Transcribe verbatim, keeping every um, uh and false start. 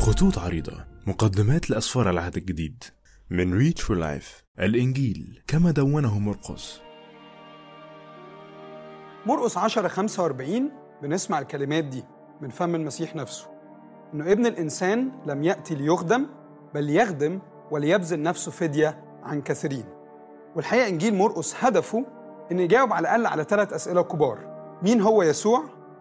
خطوط عريضة، مقدمات لأسفار العهد الجديد من ريتش فور لايف. الإنجيل كما دونه مرقس. مرقس عشرة خمسة وأربعين بنسمع الكلمات دي من فم المسيح نفسه، إنه ابن الإنسان لم يأتي ليخدم بل يخدم وليبذل نفسه فدية عن كثيرين. والحقيقة إنجيل مرقس هدفه إنه يجاوب على الأقل على ثلاث أسئلة كبار: مين هو يسوع؟